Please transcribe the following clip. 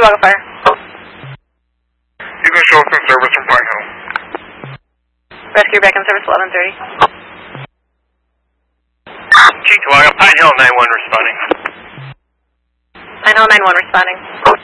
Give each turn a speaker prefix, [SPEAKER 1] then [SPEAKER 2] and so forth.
[SPEAKER 1] Chihuahua Fire.
[SPEAKER 2] You can show us in service from Pine Hill.
[SPEAKER 1] Rescue back in service 1130.
[SPEAKER 3] Chihuahua, Pine Hill 9-1 responding.
[SPEAKER 1] Pine Hill 9-1 responding.